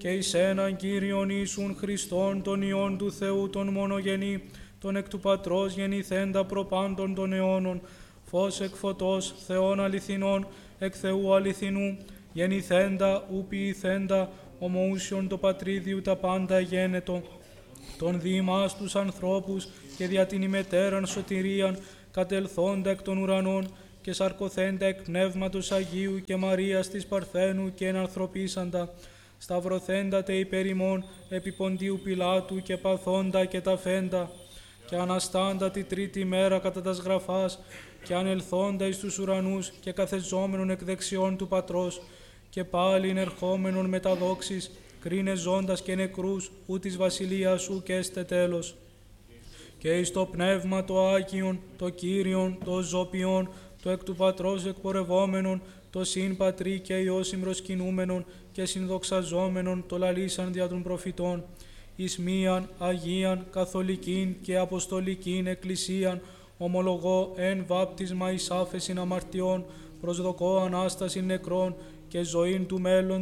και εις έναν Κύριον Ιησούν Χριστόν, τον Υιόν του Θεού, τον μονογενή, τον εκ του Πατρός γεννηθέντα προπάντων των αιώνων, φως εκ φωτός, Θεόν αληθινών, εκ Θεού αληθινού, γεννηθέντα, ου ποιηθέντα, ομοούσιον το Πατρίδιου τα πάντα γένετο, τον δι' ημάς τους ανθρώπους και δια την ημετέραν σωτηρίαν, κατελθόντα εκ των ουρανών και σαρκωθέντα εκ Πνεύματος Αγίου και Μαρίας της Παρθένου και ενανθρωπίσαντα, σταυρωθέντα τε υπέρ ημών επί Ποντίου Πιλάτου και παθόντα και ταφέντα, και αναστάντα τη τρίτη μέρα κατά τας γραφάς, και ανελθόντα εις τους ουρανούς και καθεζόμενον εκ δεξιών του Πατρός, και πάλιν ερχόμενον με τα δόξης, κρίνε ζώντας και νεκρούς, ου της βασιλείας σου και έστε τέλος. Και εις το Πνεύμα το Άγιον, το Κύριον, το Ζωπιόν, το εκ του Πατρός εκπορευόμενον, το συν Πατρί και Υιό συμπροσκυνούμενον και συνδοξαζόμενον, το λαλήσαν δια των προφητών, εις μίαν Αγίαν Καθολικήν και Αποστολικήν Εκκλησίαν, ομολογώ εν βάπτισμα εις άφεσιν αμαρτιών, προσδοκώ Ανάστασιν νεκρών και ζωήν του μέλλον